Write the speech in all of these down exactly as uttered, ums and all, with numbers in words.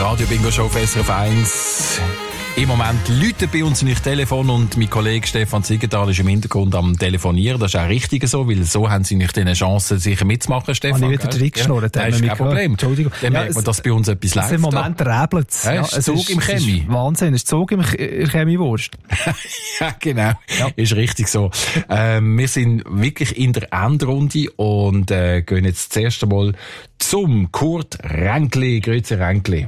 Radio Bingo Show auf S R F eins. Im Moment läutet bei uns nicht Telefon und mein Kollege Stefan Ziegenthal ist im Hintergrund am Telefonieren. Das ist auch richtig so, weil so haben sie nicht eine Chance, sicher mitzumachen, Stefan. Habe ich wieder reingeschnurrt? Ja, das ist kein Problem. Entschuldigung. Dann ja, merkt man, dass bei uns etwas läuft. Im Moment räbelt es. Ja, es Zug im Chemie. Wahnsinn, es ist Zug im Chemiewurst. Ja, genau. Ja. Ist richtig so. Ähm, wir sind wirklich in der Endrunde und äh, gehen jetzt das erste Mal zum Kurt Ränkli. Grüezi Ränkli.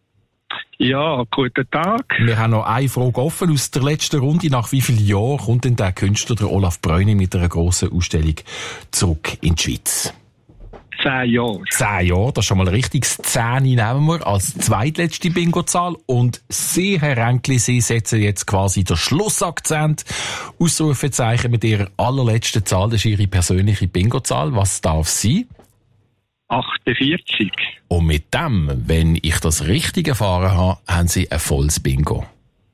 Ja, guten Tag. Wir haben noch eine Frage offen aus der letzten Runde. Nach wie vielen Jahren kommt denn der Künstler, der Olaf Bräuni, mit einer grossen Ausstellung zurück in die Schweiz? Zehn Jahre. Zehn Jahre, das ist schon mal richtig. Zehn nehmen wir als zweitletzte Bingo-Zahl. Und Sie, Herr Ränkli, Sie setzen jetzt quasi den Schlussakzent. Ausrufezeichen mit Ihrer allerletzten Zahl. Das ist Ihre persönliche Bingo-Zahl. Was darf sie? achtundvierzig. Und mit dem, wenn ich das richtig erfahren habe, haben Sie ein volles Bingo.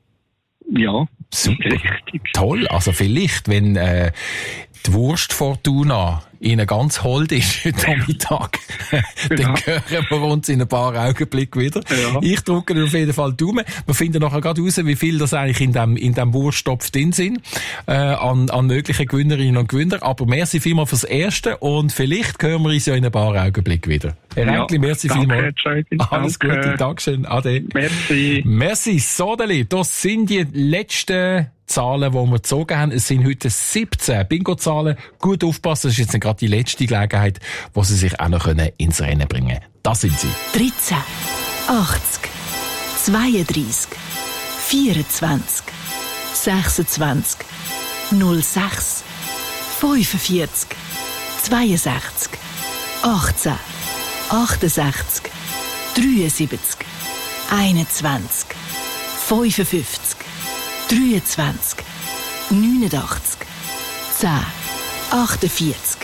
Ja, super. Richtig. Toll. Also vielleicht, wenn äh, die Wurstfortuna Ihnen ganz hold ist heute Mittag, dann ja. hören wir uns in ein paar Augenblicken wieder. Ja. Ich drücke auf jeden Fall die Daumen. Wir finden nachher gerade raus, wie viel das eigentlich in dem, in dem Wursttopf drin sind, äh, an, an möglichen Gewinnerinnen und Gewinner. Aber merci vielmals fürs Erste und vielleicht hören wir uns ja in ein paar Augenblicken wieder. Herr ja. Ränkli, merci vielmals. Alles danke. Gute, Dankeschön, Ade. Merci. Merci, Sodeli. Das sind die letzten Zahlen, die wir gezogen haben. Es sind heute siebzehn Bingo-Zahlen. Gut aufpassen, das ist jetzt nicht gerade die letzte Gelegenheit, wo Sie sich auch noch ins Rennen bringen können. Das sind sie. dreizehn, achtzig, zweiunddreissig, vierundzwanzig, sechsundzwanzig, null sechs, fünfundvierzig, zweiundsechzig, achtzehn, achtundsechzig, dreiundsiebzig, einundzwanzig, fünfundfünfzig, dreiundzwanzig, neunundachtzig, zehn, achtundvierzig.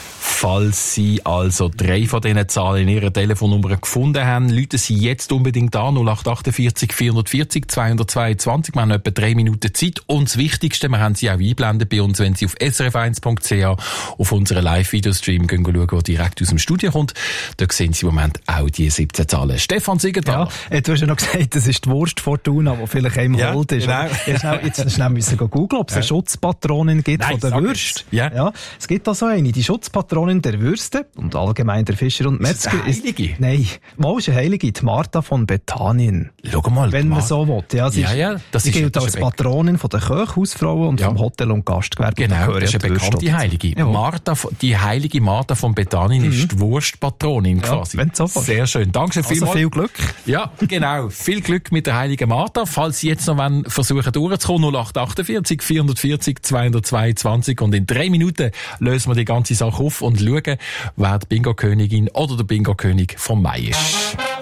Falls Sie also drei von diesen Zahlen in Ihrer Telefonnummer gefunden haben, rufen Sie jetzt unbedingt an null acht achtundvierzig, vierundvierzig, zweihundertzweiundzwanzig. Wir haben etwa drei Minuten Zeit. Und das Wichtigste, wir haben Sie auch einblenden bei uns, wenn Sie auf s r f eins punkt c h auf unseren Live-Videostream gehen schauen, der direkt aus dem Studio kommt. Dort sehen Sie im Moment auch die siebzehn Zahlen. Stefan Ziegenthal. Ja, du hast ja noch gesagt, das ist die Wurstfortuna, die vielleicht einem ja, hold ist. Genau. Jetzt schnell, jetzt schnell müssen wir googeln, ob es ja. eine Schutzpatronin gibt Nein, von der Würst. Ja. ja. Es gibt da so eine, die Schutzpatronin der Würste und allgemein der Fischer und Metzger. Ist das eine Heilige? Ist, nein, mal ist eine Heilige, die Martha von Bethanien. Schau mal. Wenn man so will. Ja, sie, ja, ja, das sie ist, gilt das als Patronin von der Köche, Hausfrauen und ja. vom Hotel- und Gastgewerbe. Genau, das ist eine bekannte Heilige. Ja. Martha, die heilige Martha von Bethanien mhm. ist die Wurstpatronin quasi. Ja, so sehr schön. Danke also vielmals. viel Glück. Ja, genau. Viel Glück mit der heiligen Martha. Falls Sie jetzt noch wollen, versuchen durchzukommen, null acht achtundvierzig, vierundvierzig, zweihundertzweiundzwanzig und in drei Minuten lösen wir die ganze Sache auf und schauen, wer die Bingo-Königin oder der Bingo-König vom Mai ist.